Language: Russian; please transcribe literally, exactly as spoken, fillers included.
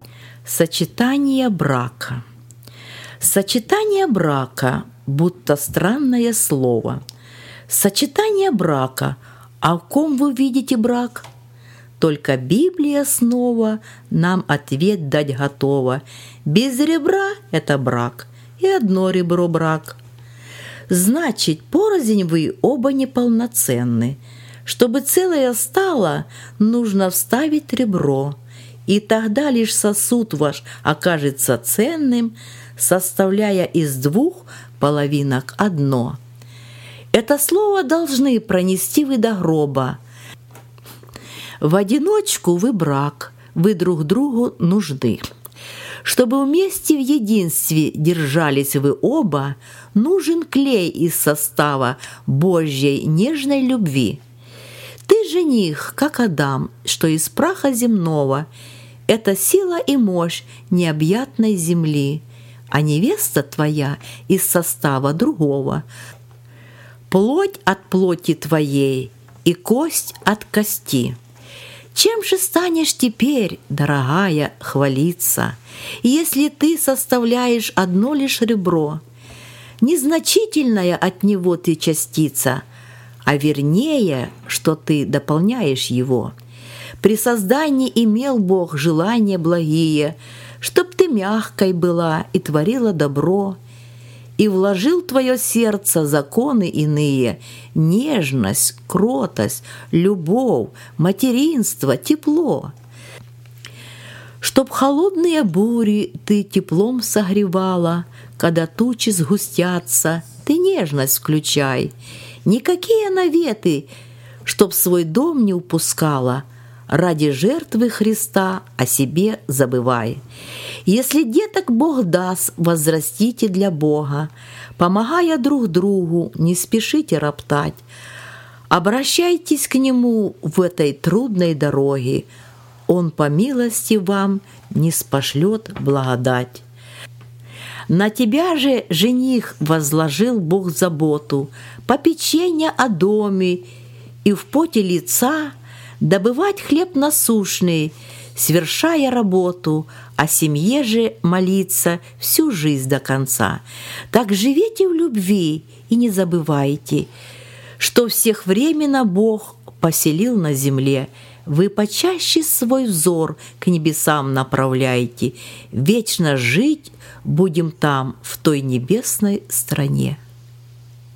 Сочетание брака. Сочетание брака, будто странное слово. Сочетание брака. А в ком вы видите брак? Только Библия снова нам ответ дать готова. Без ребра – это брак, и одно ребро брак. Значит, порознь вы оба неполноценны. Чтобы целое стало, нужно вставить ребро, и тогда лишь сосуд ваш окажется ценным, составляя из двух половинок одно. Это слово должны пронести вы до гроба. В одиночку вы брак, вы друг другу нужны. Чтобы вместе в единстве держались вы оба, нужен клей из состава Божьей нежной любви. Ты жених, как Адам, что из праха земного, это сила и мощь необъятной земли, а невеста твоя из состава другого, плоть от плоти твоей и кость от кости. Чем же станешь теперь, дорогая, хвалиться, если ты составляешь одно лишь ребро? Незначительная от него ты частица, а вернее, что ты дополняешь его. При создании имел Бог желания благие, чтоб ты мягкой была и творила добро, и вложил в твое сердце законы иные, нежность, кротость, любовь, материнство, тепло. Чтоб холодные бури ты теплом согревала, когда тучи сгустятся, ты нежность включай. Никакие наветы, чтоб свой дом не упускала, ради жертвы Христа о себе забывай. Если деток Бог даст, возрастите для Бога, помогая друг другу, не спешите роптать. Обращайтесь к Нему в этой трудной дороге, Он по милости вам ниспошлет благодать. На тебя же, жених, возложил Бог заботу, попечение о доме и в поте лица добывать хлеб насущный, свершая работу, о семье же молиться всю жизнь до конца. Так живите в любви и не забывайте, что всех временно Бог поселил на земле. Вы почаще свой взор к небесам направляйте, вечно жить будем там, в той небесной стране.